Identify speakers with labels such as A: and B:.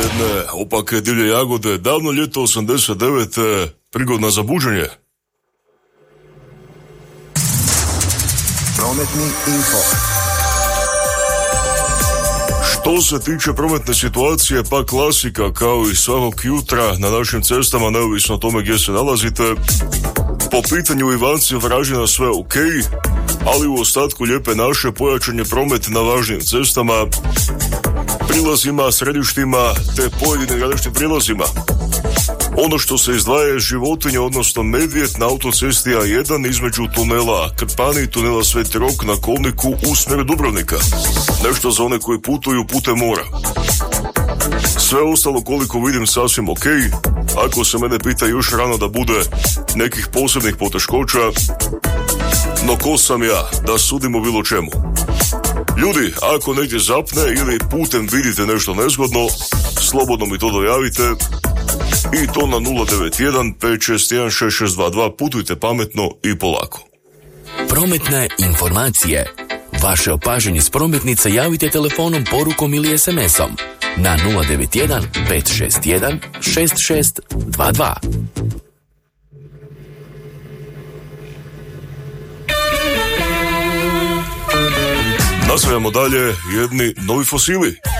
A: jedne opake divlje jagode, davno ljeto 89. prigodna za buđenje.
B: Prometni info.
A: Što se tiče prometne situacije, pa klasika kao i svakog jutra na našim cestama, neovisno o tome gdje se nalazite. Po pitanju Ivanci Varaždina sve ok, ali u ostatku lijepe naše pojačan je promet na važnim cestama, prilazima, središtima te pojedinim graničnim prilazima. Ono što se izdvaja je životinja, odnosno medvjed na autocesti A1 između tunela Krpani i tunela Sveti Rok na kolniku u smjeru Dubrovnika. Nešto za one koji putuju putem mora. Sve ostalo koliko vidim sasvim ok. Ako se mene pita još rano da bude nekih posebnih poteškoća, no ko sam ja da sudimo bilo čemu. Ljudi, ako negdje zapne ili putem vidite nešto nezgodno, slobodno mi to dojavite i to na 091 561 6622. Putujte pametno i polako.
C: Prometne informacije. Vaše opažanje s prometnica javite telefonom, porukom ili SMS-om na 091 561 6622.
A: Nastavljamo dalje, jedni novi fosili.